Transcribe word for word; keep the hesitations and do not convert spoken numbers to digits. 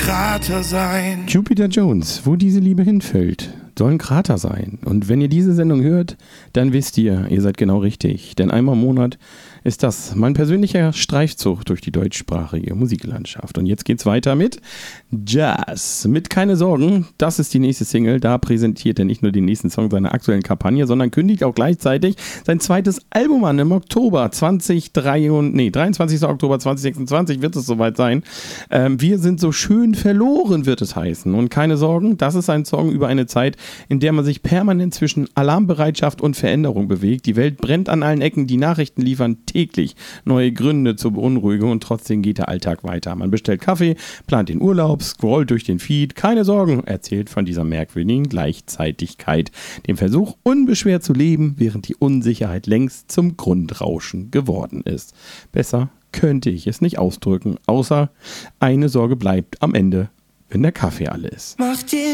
Krater sein. Jupiter Jones, wo diese Liebe hinfällt, soll ein Krater sein. Und wenn ihr diese Sendung hört, dann wisst ihr, ihr seid genau richtig. Denn einmal im Monat ist das mein persönlicher Streifzug durch die deutschsprachige Musiklandschaft. Und jetzt geht's weiter mit Jazz. Mit Keine Sorgen, das ist die nächste Single. Da präsentiert er nicht nur den nächsten Song seiner aktuellen Kampagne, sondern kündigt auch gleichzeitig sein zweites Album an. Im Oktober zweitausenddreiundzwanzig, nee, dreiundzwanzigsten Oktober zweitausendsechsundzwanzig wird es soweit sein. Ähm, wir sind so schön verloren, wird es heißen. Und keine Sorgen, das ist ein Song über eine Zeit, in der man sich permanent zwischen Alarmbereitschaft und Veränderung bewegt. Die Welt brennt an allen Ecken, die Nachrichten liefern täglich neue Gründe zur Beunruhigung und trotzdem geht der Alltag weiter. Man bestellt Kaffee, plant den Urlaub, scrollt durch den Feed. Keine Sorgen, erzählt von dieser merkwürdigen Gleichzeitigkeit. Dem Versuch, unbeschwert zu leben, während die Unsicherheit längst zum Grundrauschen geworden ist. Besser könnte ich es nicht ausdrücken, außer eine Sorge bleibt am Ende, wenn der Kaffee alle ist. Mach dir